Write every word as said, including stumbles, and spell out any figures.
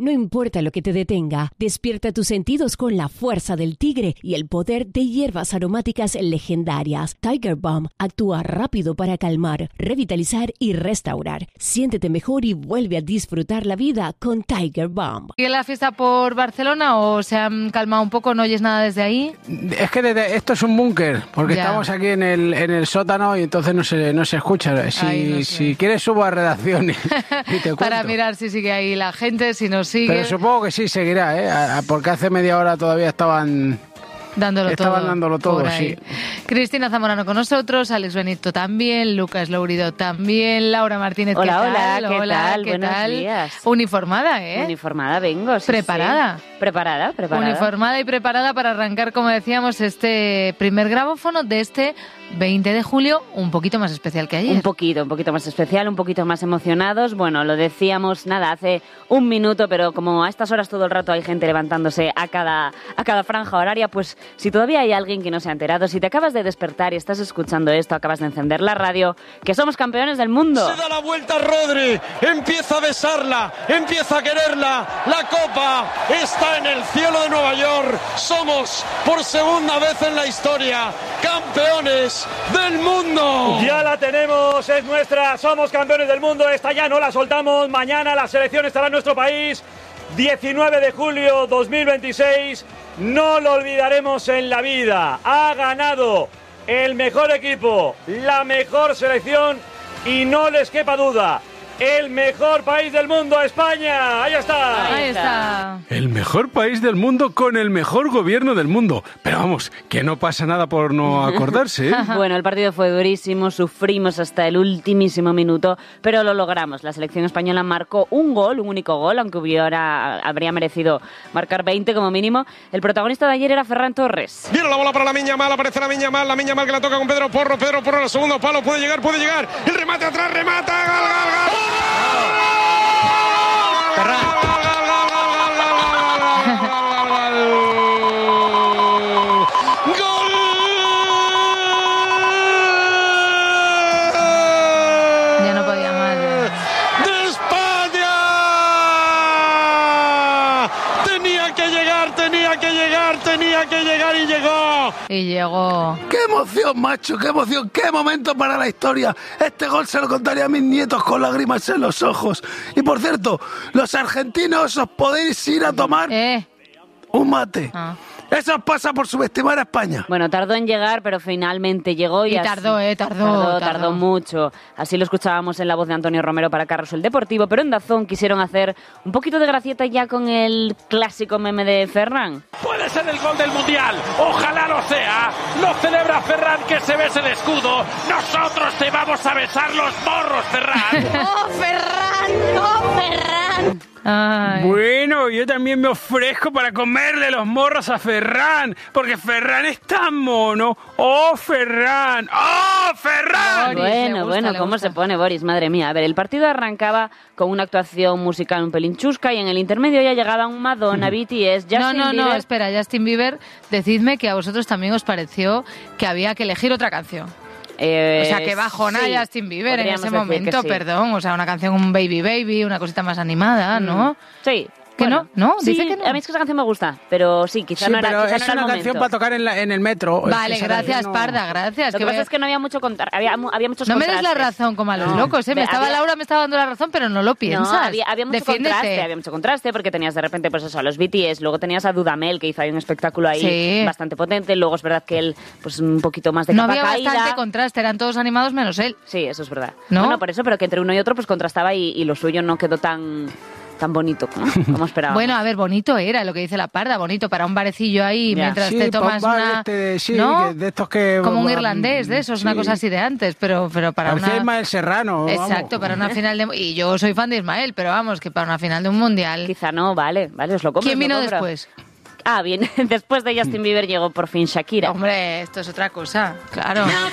No importa lo que te detenga, despierta tus sentidos con la fuerza del tigre y el poder de hierbas aromáticas legendarias. Tiger Balm actúa rápido para calmar, revitalizar y restaurar. Siéntete mejor y vuelve a disfrutar la vida con Tiger Balm. ¿Y en la fiesta por Barcelona o se han calmado un poco? ¿No oyes nada desde ahí? Es que desde, esto es un búnker, porque Ya. estamos aquí en el, en el sótano y entonces no se, no se escucha. Si, Ay, no sé. si quieres subo a redacción y, y te cuento. Para mirar si sigue ahí la gente, si nos sigue. Pero supongo que sí seguirá, ¿eh? A- a- porque hace media hora todavía estaban... Dándolo Estaban todo. dándolo todo, por ahí. sí. Cristina Zamorano con nosotros, Alex Benito también, Lucas Lourido también, Laura Martínez, Hola, ¿qué hola, tal? ¿qué tal? ¿qué Buenos tal? días. Uniformada, ¿eh? Uniformada vengo, sí, ¿Preparada? sí. Preparada, preparada. Uniformada y preparada para arrancar, como decíamos, este primer grabófono de este veinte de julio, un poquito más especial que ayer. Un poquito, un poquito más especial, un poquito más emocionados. Bueno, lo decíamos, nada, hace un minuto, pero como a estas horas todo el rato hay gente levantándose a cada, a cada franja horaria, pues si todavía hay alguien que no se ha enterado, si te acabas de despertar y estás escuchando esto, acabas de encender la radio, que somos campeones del mundo. Se da la vuelta Rodri, empieza a besarla, empieza a quererla, la copa está en el cielo de Nueva York, somos por segunda vez en la historia campeones del mundo. Ya la tenemos, es nuestra, somos campeones del mundo, esta ya no la soltamos, mañana la selección estará en nuestro país, diecinueve de julio dos mil veintiséis, no lo olvidaremos en la vida, ha ganado el mejor equipo, la mejor selección y no les quepa duda, el mejor país del mundo, España, ahí está. Ahí está. El mejor país del mundo con el mejor gobierno del mundo. Pero vamos, que no pasa nada por no acordarse, ¿eh? Bueno, el partido fue durísimo, sufrimos hasta el ultimísimo minuto, pero lo logramos. La selección española marcó un gol, un único gol, aunque hubiera, habría merecido marcar veinte como mínimo. El protagonista de ayer era Ferran Torres. Viene la bola para la Miña Mal, aparece la Miña Mal, la Miña Mal que la toca con Pedro Porro, Pedro Porro al segundo palo, puede llegar, puede llegar, el remate atrás, remata, gal, gal, gal. Ya no podía más. ¡De España! Tenía que llegar, tenía que llegar, tenía que llegar y llegó. Y llegó. ¡Qué emoción, macho! ¡Qué emoción! ¡Qué momento para la historia! Este gol se lo contaría a mis nietos con lágrimas en los ojos. Y por cierto, los argentinos os podéis ir a tomar Eh. un mate. Ah. Eso os pasa por subestimar a España. Bueno, tardó en llegar, pero finalmente llegó. Y, Y así- tardó, eh, tardó, tardó. tardó. Tardó mucho. Así lo escuchábamos en la voz de Antonio Romero para Carrusel Deportivo, pero en Dazón quisieron hacer un poquito de gracieta ya con el clásico meme de Ferran. Puede ser el gol del Mundial, ojalá lo sea. Lo celebra Ferran, que se bese el escudo. Nosotros te vamos a besar los morros, Ferran. ¡Oh, Ferran! ¡Oh, Ferran! Ay. Bueno, yo también me ofrezco para comerle los morros a Ferran, porque Ferran es tan mono. ¡Oh, Ferran! ¡Oh, Ferran! Boris, le Bueno, gusta, bueno, le ¿cómo gusta. se pone Boris? Madre mía. A ver, el partido arrancaba con una actuación musical un pelín chusca y en el intermedio ya llegaban Madonna, B T S, Justin No, no, no, Bieber. espera, Justin Bieber, decidme que a vosotros también os pareció que había que elegir otra canción. Eh, O sea, que bajona sí, Justin Bieber en podríamos ese decir momento, que sí. perdón. O sea, una canción, un Baby Baby, una cosita más animada, ¿no? Sí. ¿Que no? ¿No? Sí, Dice que no. a mí es que esa canción me gusta, pero sí, quizá Sí, no era, pero quizá es no era una el canción momento. para tocar en, la- en el metro. Es Vale, que esa gracias, canción no- Parda, gracias. Lo que que pasa veo- es que no había mucho contar, había, había muchos No me des contrastes. la razón como a los No. locos, ¿eh? Me Ve, estaba había- Laura me estaba dando la razón, pero no lo piensas. No, había, había mucho Defiéndete. contraste, había mucho contraste porque tenías de repente pues eso, a los B T S, luego tenías a Dudamel que hizo ahí un espectáculo ahí Sí. bastante potente, luego es verdad que él pues un poquito más de No capa había caída. bastante contraste, eran todos animados menos él. Sí, eso es verdad. ¿No? Bueno, por eso, pero que entre uno y otro pues contrastaba y, y lo suyo no quedó tan tan bonito, ¿no? Como esperábamos. Bueno, a ver, bonito era lo que dice la Parda, bonito para un barecillo ahí Ya. mientras Sí, te tomas pop bar una... este, sí, ¿no? que de estos que... Como un um, irlandés de esos, una sí. cosa así de antes, pero, pero para Parecía una... Ismael Serrano. vamos. Exacto, para una final de... Y yo soy fan de Ismael, pero vamos, que para una final de un mundial... Quizá no, vale, vale, os lo compro. ¿Quién os lo vino compro. después? Ah, bien, después de Justin Bieber llegó por fin Shakira. Hombre, esto es otra cosa, claro.